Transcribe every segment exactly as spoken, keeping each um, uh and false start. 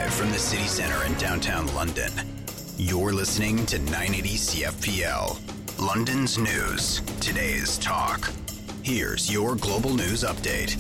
Live from the city centre in downtown London, you're listening to nine eighty C F P L, London's news, today's talk. Here's your global news update.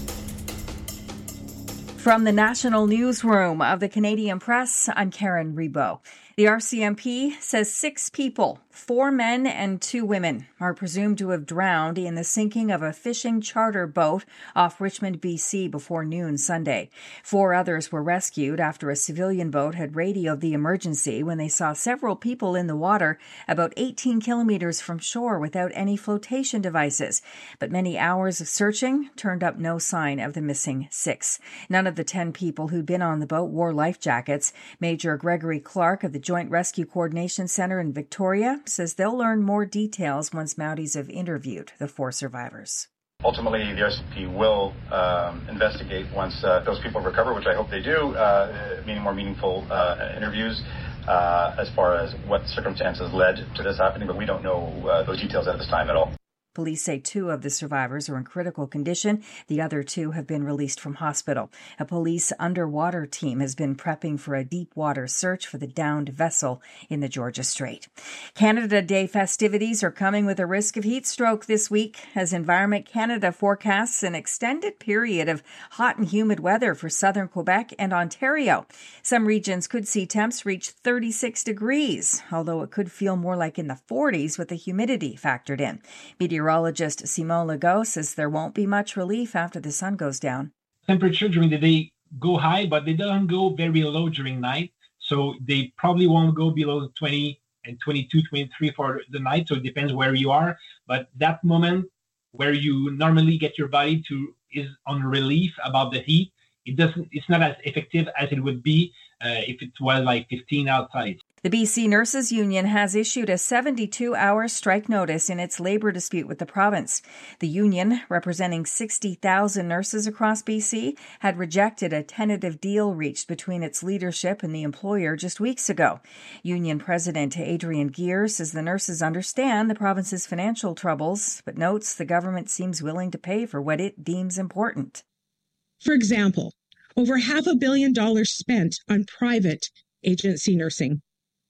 From the National Newsroom of the Canadian Press, I'm Karen Rebo. The R C M P says six people, four men and two women, are presumed to have drowned in the sinking of a fishing charter boat off Richmond, B C before noon Sunday. Four others were rescued after a civilian boat had radioed the emergency when they saw several people in the water about eighteen kilometers from shore without any flotation devices. But many hours of searching turned up no sign of the missing six. None of the ten people who'd been on the boat wore life jackets. Major Gregory Clark of the Joint Rescue Coordination Centre in Victoria says they'll learn more details once Mounties have interviewed the four survivors. Ultimately, the R C M P will um, investigate once uh, those people recover, which I hope they do, uh, meaning more meaningful uh, interviews uh, as far as what circumstances led to this happening, but we don't know uh, those details at this time at all. Police say two of the survivors are in critical condition. The other two have been released from hospital. A police underwater team has been prepping for a deep water search for the downed vessel in the Georgia Strait. Canada Day festivities are coming with a risk of heat stroke this week as Environment Canada forecasts an extended period of hot and humid weather for southern Quebec and Ontario. Some regions could see temps reach thirty-six degrees, although it could feel more like in the forties with the humidity factored in. Meteorologist Simon Legault says there won't be much relief after the sun goes down. Temperature during the day go high, but they don't go very low during night. So they probably won't go below twenty and twenty-two, twenty-three for the night. So it depends where you are. But that moment where you normally get your body to is on relief about the heat, it doesn't. It's not as effective as it would be uh, if it was like fifteen outside. The B C Nurses Union has issued a seventy-two hour strike notice in its labour dispute with the province. The union, representing sixty thousand nurses across B C, had rejected a tentative deal reached between its leadership and the employer just weeks ago. Union President Adrian Gear says the nurses understand the province's financial troubles, but notes the government seems willing to pay for what it deems important. For example, over half a billion dollars spent on private agency nursing,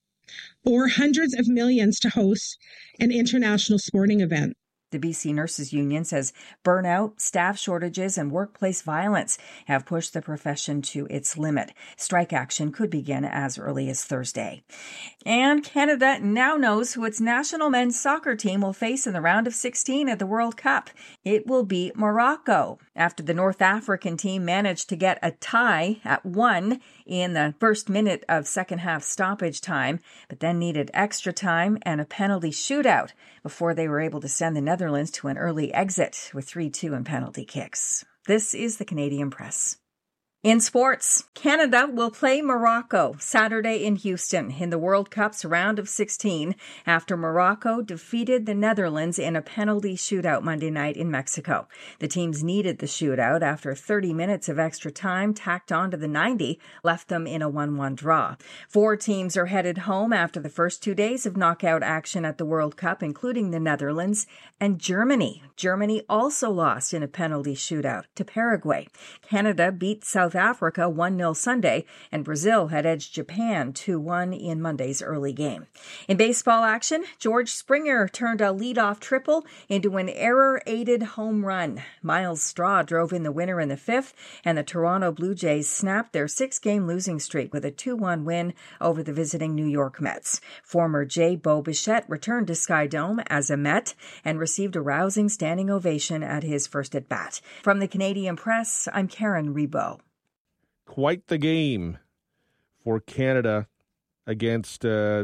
or hundreds of millions to host an international sporting event. The B C Nurses Union says burnout, staff shortages, and workplace violence have pushed the profession to its limit. Strike action could begin as early as Thursday. And Canada now knows who its national men's soccer team will face in the round of sixteen at the World Cup. It will be Morocco, after the North African team managed to get a tie at one in the first minute of second half stoppage time, but then needed extra time and a penalty shootout before they were able to send the Netherlands to an early exit with three two in penalty kicks. This is the Canadian Press. In sports, Canada will play Morocco Saturday in Houston in the World Cup's round of sixteen after Morocco defeated the Netherlands in a penalty shootout Monday night in Mexico. The teams needed the shootout after thirty minutes of extra time tacked on to the ninety left them in a one one draw. Four teams are headed home after the first two days of knockout action at the World Cup, including the Netherlands and Germany. Germany also lost in a penalty shootout to Paraguay. Canada beat South Africa one nil Sunday, and Brazil had edged Japan two one in Monday's early game. In baseball action, George Springer turned a leadoff triple into an error-aided home run. Miles Straw drove in the winner in the fifth, and the Toronto Blue Jays snapped their six-game losing streak with a two one win over the visiting New York Mets. Former Jay Bo Bichette returned to Sky Dome as a Met and received a rousing standing ovation at his first at-bat. From the Canadian Press, I'm Karen Rebo. Quite the game for Canada against uh,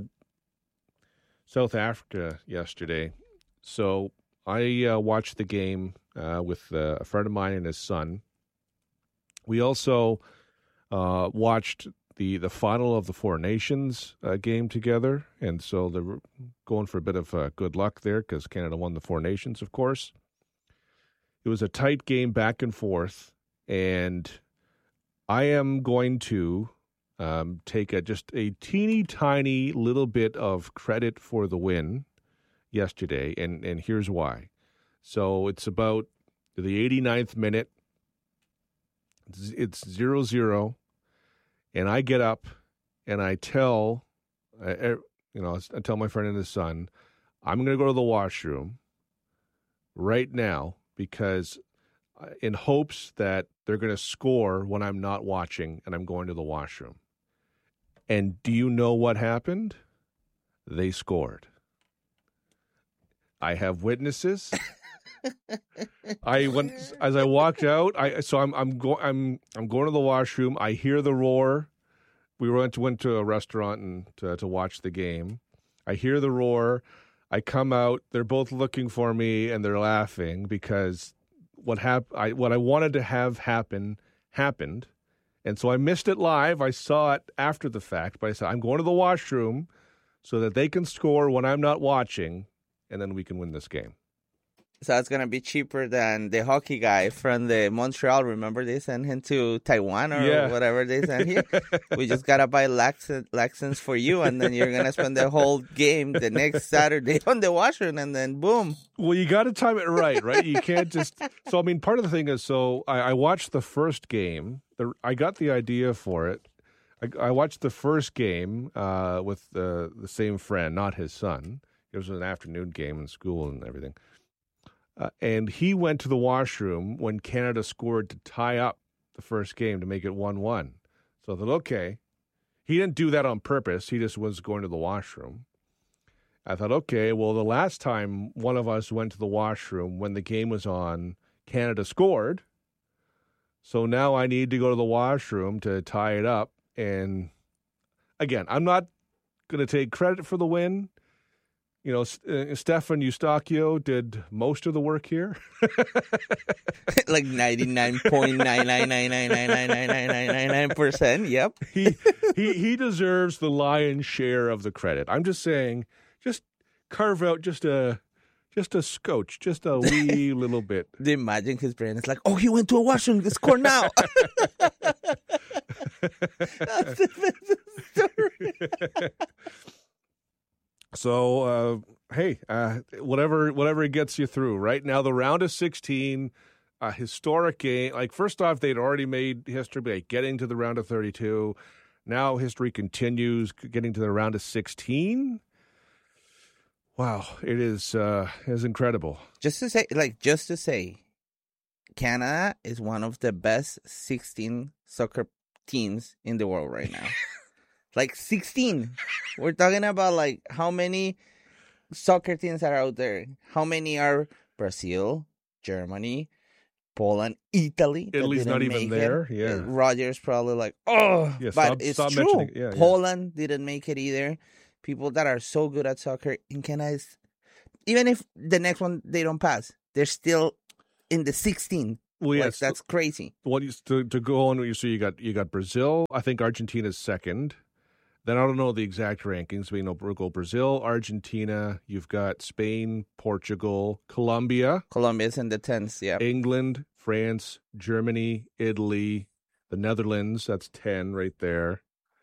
South Africa yesterday. So I uh, watched the game uh, with uh, a friend of mine and his son. We also uh, watched the, the final of the Four Nations uh, game together. And so they're going for a bit of uh, good luck there because Canada won the Four Nations, of course. It was a tight game back and forth, and I am going to um, take a, just a teeny tiny little bit of credit for the win yesterday, and, and here's why. So it's about the eighty-ninth minute. It's zero zero, And I get up and I tell, uh, you know, I tell my friend and his son, I'm going to go to the washroom right now because in hopes that they're going to score when I'm not watching and I'm going to the washroom. And do you know what happened? They scored. I have witnesses. I went as I walked out. I so I'm I'm going I'm I'm going to the washroom. I hear the roar. We went to went to a restaurant and to, to watch the game. I hear the roar. I come out. They're both looking for me and they're laughing because what hap- I what I wanted to have happen happened, and so I missed it live. I saw it after the fact, but I said I'm going to the washroom so that they can score when I'm not watching, and then we can win this game. So it's going to be cheaper than the hockey guy from the Montreal. Remember they sent him to Taiwan or yeah. whatever they sent here? We just got to buy Lexans for you, and then you're going to spend the whole game the next Saturday on the washroom, and then boom. Well, you got to time it right, right? You can't just... So, I mean, part of the thing is, so I, I watched the first game. The, I got the idea for it. I, I watched the first game uh, with the, the same friend, not his son. It was an afternoon game in school and everything. Uh, and he went to the washroom when Canada scored to tie up the first game to make it one one. So I thought, okay. He didn't do that on purpose. He just was going to the washroom. I thought, okay, well, the last time one of us went to the washroom when the game was on, Canada scored. So now I need to go to the washroom to tie it up. And again, I'm not going to take credit for the win. You know, uh, Stefan Eustachio did most of the work here. Like ninety-nine point nine nine nine nine nine nine nine nine nine nine percent. Yep. He he he deserves the lion's share of the credit. I'm just saying, just carve out just a just a scotch, just a wee little bit. The imagine his brain is like, oh, he went to a washroom. Let's score now. That's the best story. So, uh, hey, uh, whatever whatever gets you through. Right now, the round of sixteen, a historic game. Like, first off, they'd already made history by getting to the round of thirty-two. Now history continues, getting to the round of sixteen. Wow, it is uh, it is incredible. Just to say, like, just to say, Canada is one of the best sixteen soccer teams in the world right now. Like sixteen. We're talking about like how many soccer teams are out there. How many are Brazil, Germany, Poland, Italy. Italy's not even there. It. Yeah. Rogers probably like, oh, yeah, but stop, it's stop true. It. Yeah, Poland yeah. didn't make it either. People that are so good at soccer in Canada, is, even if the next one they don't pass, they're still in the sixteen. Well, like, yes, that's crazy. What you to to go on? You so you got you got Brazil. I think Argentina's second. Then I don't know the exact rankings. We know Brazil, Argentina. You've got Spain, Portugal, Colombia. Colombia's in the tens, yeah. England, France, Germany, Italy, the Netherlands. That's ten right there.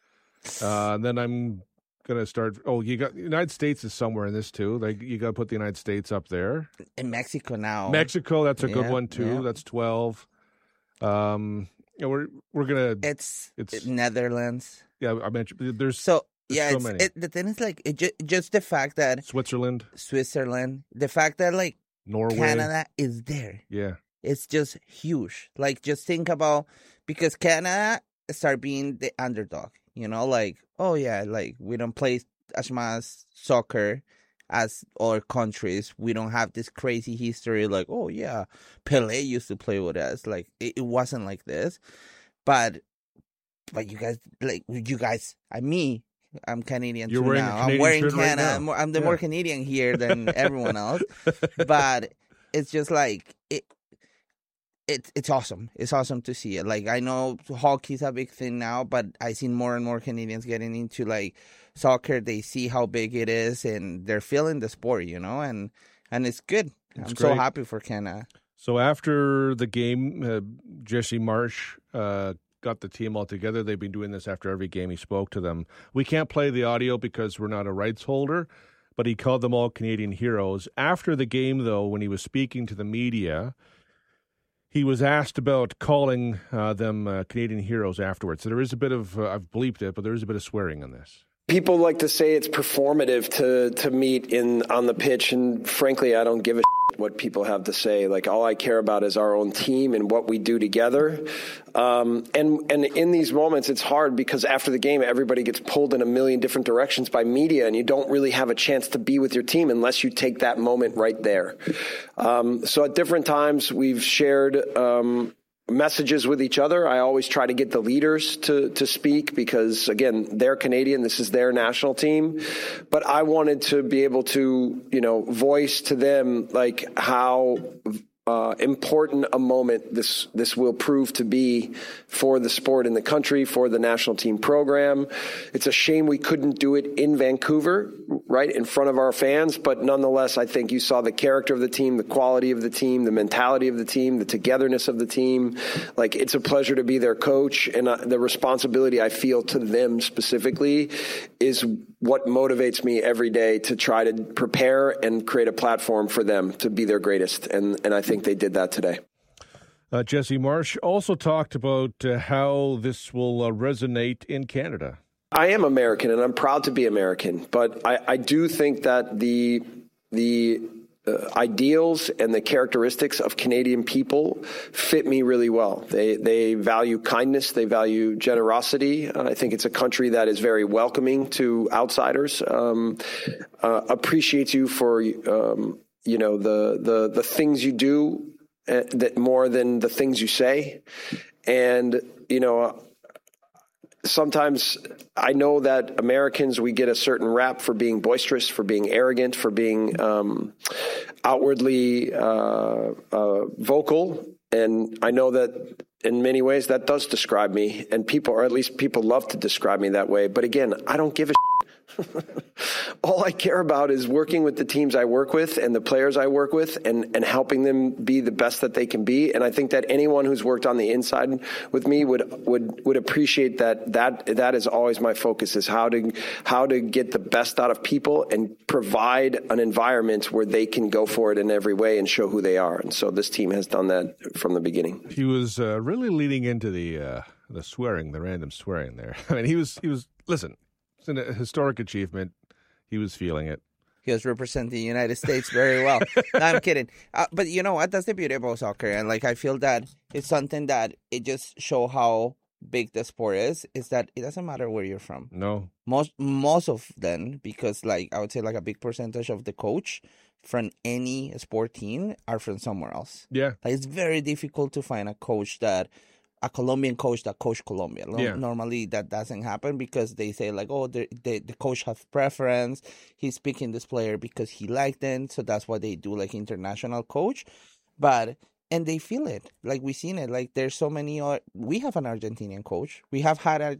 Uh, and then I'm gonna start. Oh, you got United States is somewhere in this too. Like you got to put the United States up there. And Mexico now. Mexico, that's a yeah, good one too. Yeah. That's twelve. Um, you know, we're we're gonna. It's it's Netherlands. Yeah, I mentioned there's so there's yeah. so It's, many. It, the thing is like it ju- just the fact that Switzerland, Switzerland, the fact that like Norway, Canada is there. Yeah, it's just huge. Like just think about because Canada start being the underdog. You know, like oh yeah, like we don't play as much soccer as other countries. We don't have this crazy history. Like oh yeah, Pelé used to play with us. Like it, it wasn't like this, but. But you guys, like you guys, I me, I'm Canadian You're too wearing now. A Canadian I'm wearing shirt Canada. right I'm, now. I'm the yeah. more Canadian here than everyone else. But it's just like it. It it's awesome. It's awesome to see it. Like I know hockey's a big thing now, but I seen more and more Canadians getting into like soccer. They see how big it is, and they're feeling the sport, you know, and and it's good. It's I'm great. so happy for Canada. So after the game, uh, Jesse Marsh uh, got the team all together. They've been doing this after every game. He spoke to them. We can't play the audio because we're not a rights holder, but he called them all Canadian heroes. After the game, though, when he was speaking to the media, he was asked about calling uh, them uh, Canadian heroes afterwards. So there is a bit of, uh, I've bleeped it, but there is a bit of swearing on this. People like to say it's performative to, to meet in on the pitch, and frankly, I don't give a shit what people have to say. Like, all I care about is our own team and what we do together. Um, and and in these moments, it's hard because after the game, everybody gets pulled in a million different directions by media, and you don't really have a chance to be with your team unless you take that moment right there. Um, so at different times, we've shared um, messages with each other. I always try to get the leaders to, to speak because, again, they're Canadian. This is their national team. But I wanted to be able to, you know, voice to them, like, how uh, important a moment this this will prove to be for the sport in the country, for the national team program. It's a shame we couldn't do it in Vancouver, right, in front of our fans. But nonetheless, I think you saw the character of the team, the quality of the team, the mentality of the team, the togetherness of the team. Like, it's a pleasure to be their coach, and uh, the responsibility I feel to them specifically is what motivates me every day to try to prepare and create a platform for them to be their greatest. And, and I think they did that today. Uh, Jesse Marsch also talked about uh, how this will uh, resonate in Canada. I am American, and I'm proud to be American, but I, I do think that the the uh, ideals and the characteristics of Canadian people fit me really well. They they value kindness, they value generosity. Uh, I think it's a country that is very welcoming to outsiders, um, uh, appreciates you for um, you know the the the things you do uh, that more than the things you say, and you know. Sometimes I know that Americans, we get a certain rap for being boisterous, for being arrogant, for being um, outwardly uh, uh, vocal. And I know that in many ways that does describe me. And people, or at least people love to describe me that way. But again, I don't give a all I care about is working with the teams I work with and the players I work with and, and helping them be the best that they can be. And I think that anyone who's worked on the inside with me would would would appreciate that that that is always my focus, is how to how to get the best out of people and provide an environment where they can go for it in every way and show who they are. And so this team has done that from the beginning. He was uh, really leaning into the uh, the swearing, the random swearing there. I mean, he was he was listen. It's a historic achievement. He was feeling it. He was representing the United States very well. No, I'm kidding. Uh, but you know what? That's the beauty about soccer. And like, I feel that it's something that it just show how big the sport is, is that it doesn't matter where you're from. No. Most most of them, because like I would say like a big percentage of the coach from any sport team are from somewhere else. Yeah. Like, it's very difficult to find a coach that a Colombian coach that coach Colombia. Yeah. Normally that doesn't happen because they say like, oh, the, the the coach has preference. He's picking this player because he liked them. So that's why they do like international coach. But, and they feel it. Like, we've seen it. Like, there's so many, uh, we have an Argentinian coach. We have had a